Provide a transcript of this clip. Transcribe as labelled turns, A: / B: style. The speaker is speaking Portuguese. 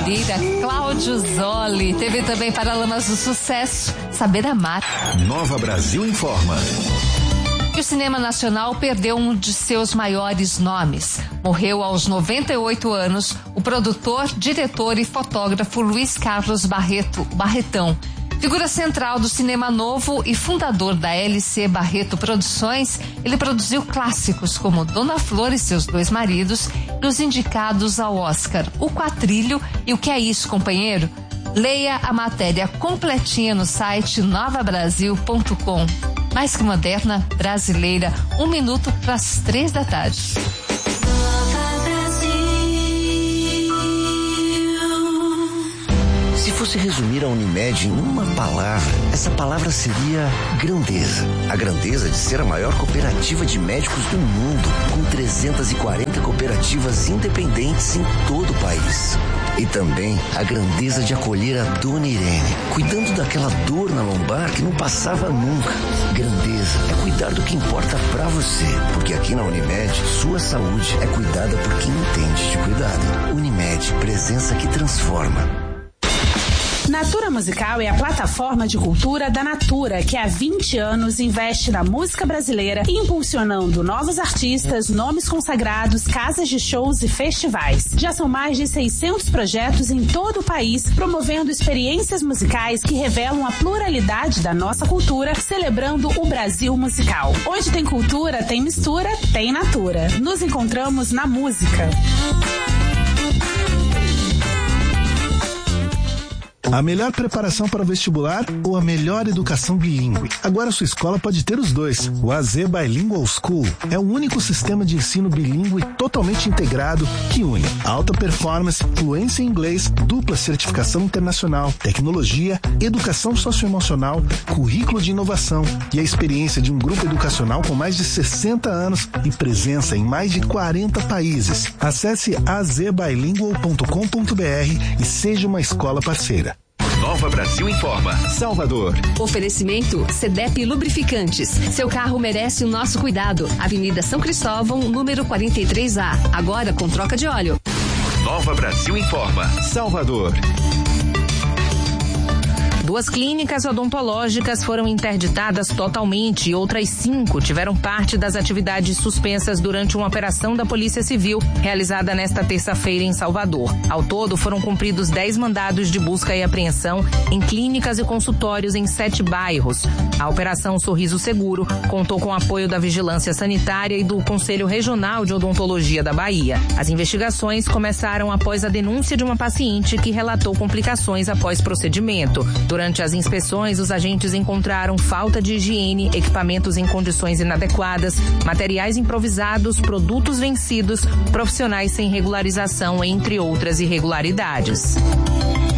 A: Lira, Cláudio Zoli. Teve também Paralamas do Sucesso, Saber Amar.
B: Nova Brasil informa.
A: O cinema nacional perdeu um de seus maiores nomes. Morreu aos 98 anos o produtor, diretor e fotógrafo Luiz Carlos Barretão. Figura central do cinema novo e fundador da LC Barreto Produções, ele produziu clássicos como Dona Flor e seus dois maridos e os indicados ao Oscar, O Quatrilho e O Que É Isso, Companheiro? Leia a matéria completinha no site novabrasil.com. Mais que moderna, brasileira, 1 minuto para as 3 da tarde.
C: Se fosse resumir a Unimed em uma palavra, essa palavra seria grandeza. A grandeza de ser a maior cooperativa de médicos do mundo, com 340 cooperativas independentes em todo o país. E também a grandeza de acolher a Dona Irene, cuidando daquela dor na lombar que não passava nunca. Grandeza é cuidar do que importa pra você, porque aqui na Unimed, sua saúde é cuidada por quem entende de cuidado. Unimed, presença que transforma.
D: Natura Musical é a plataforma de cultura da Natura, que há 20 anos investe na música brasileira, impulsionando novos artistas, nomes consagrados, casas de shows e festivais. Já são mais de 600 projetos em todo o país, promovendo experiências musicais que revelam a pluralidade da nossa cultura, celebrando o Brasil musical. Onde tem cultura, tem mistura, tem Natura. Nos encontramos na música.
E: A melhor preparação para o vestibular ou a melhor educação bilíngue? Agora sua escola pode ter os dois. O AZ Bilingual School é o único sistema de ensino bilíngue totalmente integrado que une alta performance, fluência em inglês, dupla certificação internacional, tecnologia, educação socioemocional, currículo de inovação e a experiência de um grupo educacional com mais de 60 anos e presença em mais de 40 países. Acesse azbilingual.com.br e seja uma escola parceira.
B: Nova Brasil informa. Salvador.
F: Oferecimento CDEP Lubrificantes. Seu carro merece o nosso cuidado. Avenida São Cristóvão, número 43A. Agora com troca de óleo.
B: Nova Brasil informa. Salvador.
G: 2 clínicas odontológicas foram interditadas totalmente e outras 5 tiveram parte das atividades suspensas durante uma operação da Polícia Civil realizada nesta terça-feira em Salvador. Ao todo, foram cumpridos 10 mandados de busca e apreensão em clínicas e consultórios em 7 bairros. A Operação Sorriso Seguro contou com o apoio da Vigilância Sanitária e do Conselho Regional de Odontologia da Bahia. As investigações começaram após a denúncia de uma paciente que relatou complicações após procedimento. Durante as inspeções, os agentes encontraram falta de higiene, equipamentos em condições inadequadas, materiais improvisados, produtos vencidos, profissionais sem regularização, entre outras irregularidades.